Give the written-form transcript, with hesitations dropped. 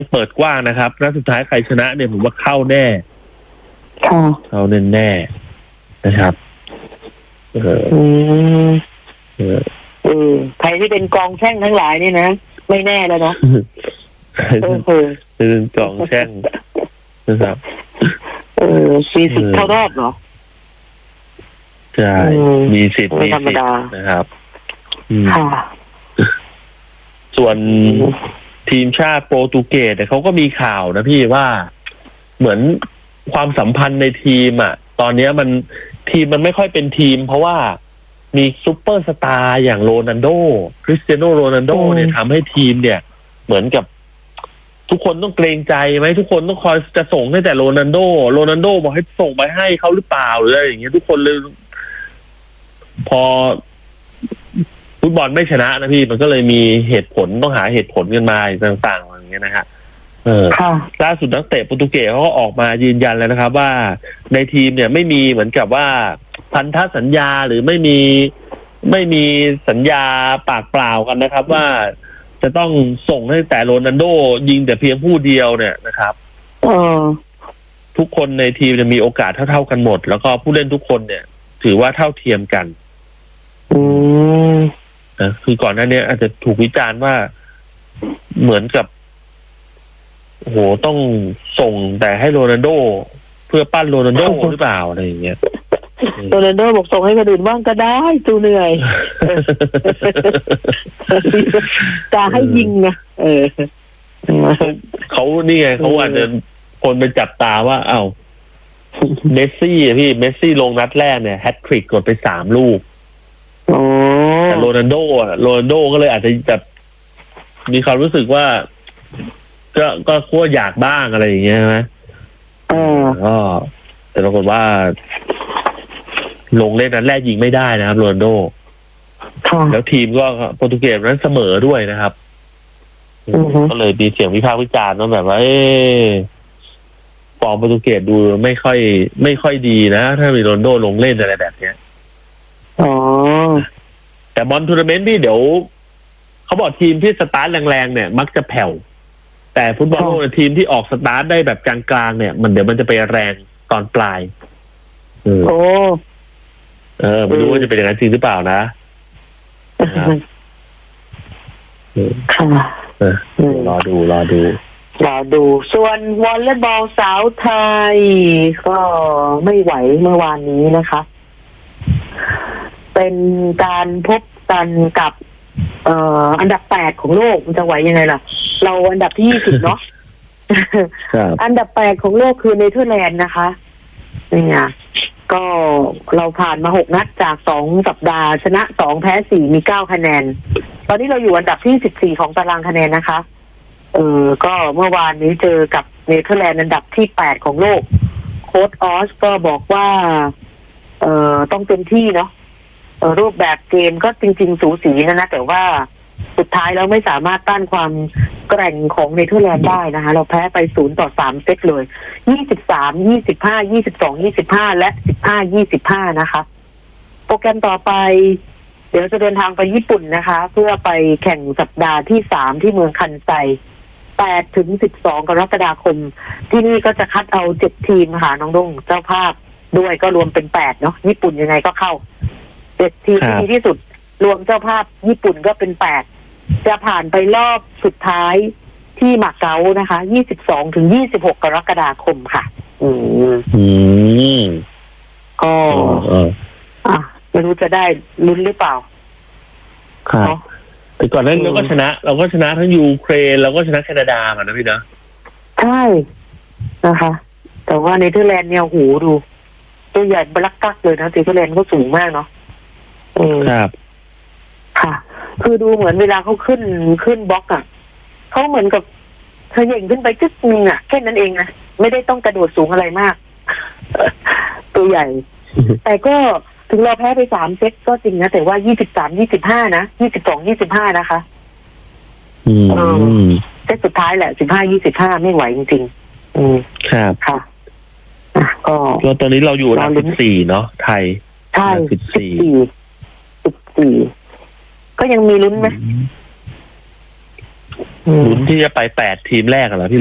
เปิดกว้างนะครับนัดสุดท้ายใครชนะเนี่ยผมว่าเข้าแน่เข้าแน่ๆนะครับใครที่เป็นกองแช่งทั้งหลายนี่นะไม่แน่แล้วนะเป็นกองแช่งนะครับมีสิทธิ์เข้ารอบเหรอใช่มีสิทธิ์นะครับส่วนทีมชาติโปรตุเกสเขาก็มีข่าวนะพี่ว่าเหมือนความสัมพันธ์ในทีมตอนนี้ทีมมันไม่ค่อยเป็นทีมเพราะว่ามีซุปเปอร์สตาร์อย่างโรนัลโดคริสเตียโนโรนัลโดเนี่ยทำให้ทีมเนี่ยเหมือนกับทุกคนต้องเกรงใจไหมทุกคนต้องคอยจะส่งให้แต่โรนัลโดบอกให้ส่งไปให้เขาหรือเปล่าหรืออะไรอย่างเงี้ยทุกคนเลยพอฟุตบอลไม่ชนะนะพี่มันก็เลยมีเหตุผลต้องหาเหตุผลกันมาต่างๆอย่างเงี้ยนะฮะล่าสุดนักเตะโปรตุเกสเขาก็ออกมายืนยันแล้วนะครับว่าในทีมเนี่ยไม่มีเหมือนกับว่าพันธสัญญาหรือไม่มีสัญญาปากเปล่ากันนะครับว่าจะต้องส่งให้แต่โรนัลโดยิงแต่เพียงผู้เดียวเนี่ยนะครับทุกคนในทีมจะมีโอกาสเท่ากันหมดแล้วก็ผู้เล่นทุกคนเนี่ยถือว่าเท่าเทียมกันคือก่อนหน้านี้อาจจะถูกวิจารณ์ว่าเหมือนกับโอ้โหต้องส่งแต่ให้โรนัลโดเพื่อปั้นโรนัลโดหรือเปล่าอะไรอย่างเงี้ยโรนัลโดบอกส่งให้คนอื่นบ้างก็ได้ตูเหนื่อยจะให้ยิงนะเขานี่ไงเขาอาจจะคนไปจับตาว่าอ้าวเมสซี่ลงนัดแรกเนี่ยแฮตทริกกดไป3 ลูกแต่โรนัลโดก็เลยอาจจะแบบมีความรู้สึกว่าก็ขั้วอยากบ้างอะไรอย่างเงี้ยใช่ไหมก็แต่ปรากฏว่าลงเล่นนัดแรกยิงไม่ได้นะครับโรนัลโดแล้วทีมก็โปรตุเกสนั้นเสมอด้วยนะครับก็เลยมีเสียงวิพากษ์วิจารณ์ว่าแบบว่าฟอร์มโปรตุเกสดูไม่ค่อยดีนะถ้ามีโรนัลโดลงเล่นอะไรแบบเนี้ยแต่บอลทัวร์นาเมนต์พี่เดี๋ยวเขาบอกทีมที่สตาร์ทแรงๆเนี่ยมักจะแผ่วแต่ฟุตบอลโลกทีมที่ออกสตาร์ทได้แบบกลางๆเนี่ยเดี๋ยวมันจะไปแรงตอนปลายไม่รู้ว่าจะเป็นอย่างนั้นจริงหรือเปล่านะรอดูส่วนวอลเลย์บอลสาวไทยก็ไม่ไหวเมื่อวานนี้นะคะเป็นการพบกันกับอันดับ8ของโลกมันจะไหวยังไงล่ะเราอันดับที่20เนาะอันดับ8ของโลกคือเนเธอร์แลนด์นะคะนี่ไงก็เราผ่านมา6 นัดจาก2 สัปดาห์ชนะ2แพ้4มี9 คะแนนตอนนี้เราอยู่อันดับที่14ของตารางคะแนนนะคะก็เมื่อวานนี้เจอกับเนเธอร์แลนด์อันดับที่8ของโลกโค้ชออสก็บอกว่าต้องเต็มที่เนาะรูปแบบเกมก็จริงๆสูสีนะแต่ว่าสุดท้ายแล้วไม่สามารถต้านความแกร่งของเนเธอร์แลนด์ได้นะคะเราแพ้ไป0-3 เซตเลย23-25 22-25และ15-25นะคะโปรแกรมต่อไปเดี๋ยวจะเดินทางไปญี่ปุ่นนะคะเพื่อไปแข่งสัปดาห์ที่3ที่เมืองคันไซ8-12 กรกฎาคมที่นี่ก็จะคัดเอา7 ทีมค่ะน้องดงเจ้าภาพด้วยก็รวมเป็น8เนาะญี่ปุ่นยังไงก็เข้า7 ทีมที่ดีที่สุดรวมเจ้าภาพญี่ปุ่นก็เป็น8จะผ่านไปรอบสุดท้ายที่มาเก๊านะคะ22-26 กรกฎาคมค่ะก็ไม่รู้จะได้ลุ้นหรือเปล่าครับแต่ก่อนนั้นเราก็ชนะทั้งยูเครนเราก็ชนะแคนาดามานะพี่นะใช่นะคะแต่ว่าเนเธอร์แลนด์เนี่ยโหดูตัวใหญ่บลักกักเลยนะเนเธอร์แลนด์ก็สูงมากเนาะครับค่ะคือดูเหมือนเวลาเขาขึ้นบล็อกเขาเหมือนกับเขย่งขึ้นไปจึ๊กนึงแค่นั้นเองนะไม่ได้ต้องกระโดดสูงอะไรมากตัวใหญ่แต่ก็ถึงเราแพ้ไป3 เซตก็จริงนะแต่ว่า23-25นะ22-25นะคะเซตสุดท้ายแหละ15-25ไม่ไหวจริงๆครับค่ะก็ตอนนี้เราอยู่อันดับ14เนาะไทยใช่14ก็ยังมีลุ้นไหมอืมลุ้นที่จะไป8 ทีมแรกเหรอพี่